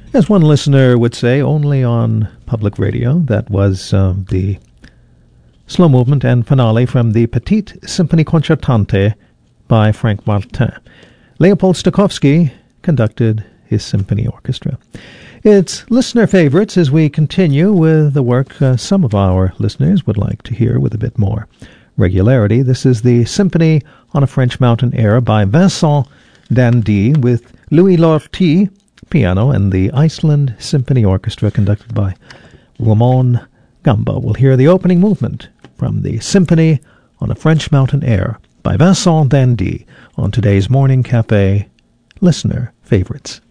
As one listener would say, only on public radio. That was the slow movement and finale from the Petite Symphonie Concertante by Frank Martin. Leopold Stokowski conducted his symphony orchestra. It's listener favorites as we continue with the work some of our listeners would like to hear with a bit more regularity. This is the Symphony on a French Mountain Air by Vincent d'Indy with Louis Lortie, piano, and the Iceland Symphony Orchestra conducted by Ramon Gamba. We'll hear the opening movement from the Symphony on a French Mountain Air by Vincent d'Indy on today's Morning Cafe Listener Favorites.